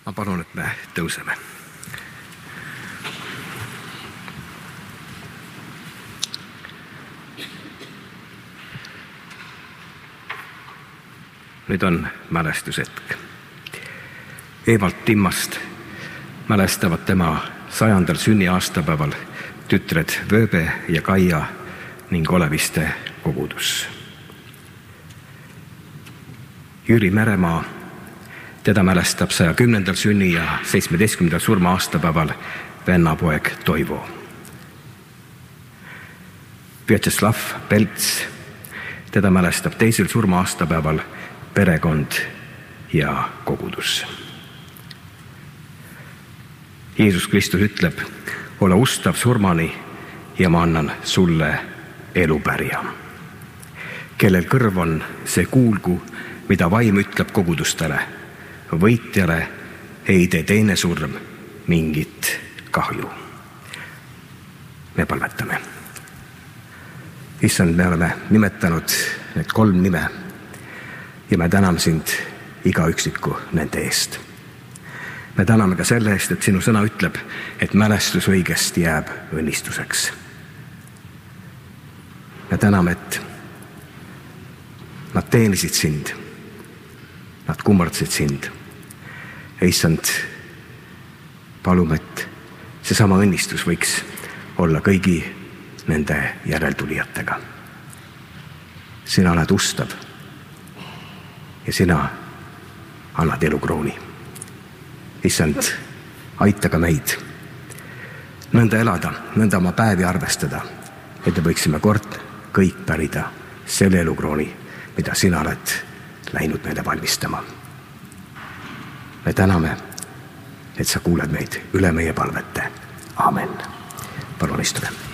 ma palun, et me tõuseme. Nüüd on mälestushetk. Evald Timmast mälestavad tema 100. sünniaastapäeval tütred Vööbe ja Kaia ning Oleviste kogudus. Jüri Meremaa, teda mälestab 110. sünni ja 17. surma-aastapäeval vennapoeg Toivo. Vjatšeslav Pelts, teda mälestab 2. surma-aastapäeval perekond ja kogudus. Jeesus Kristus ütleb, ole ustav surmani ja ma annan sulle elupärja. Kellel kõrv on, see kuulgu, mida vaim ütleb kogudustele. Võitjale ei tee teine surm mingit kahju. Me palvetame. Issand, me oleme nimetanud need 3 nime ja me täname sind iga üksiku nende eest. Me täname ka selle eest, et sinu sõna ütleb, et mälestus õigesti jääb õnnistuseks. Me täname, et nad teenisid sind, nad kummardasid sind. Ja issand, palume, et seesama õnnistus võiks olla kõigi nende järeltulijatega. Sina oled ustav ja sina annad elukrooni. Issand, aita ka meid nõnda elada, nõnda oma päevi arvestada, et me võiksime kord kõik pärida selle elukrooni, mida sina oled läinud meile valmistama. Me täname, et sa kuuled meid üle meie palvete. Amen. Palun istume.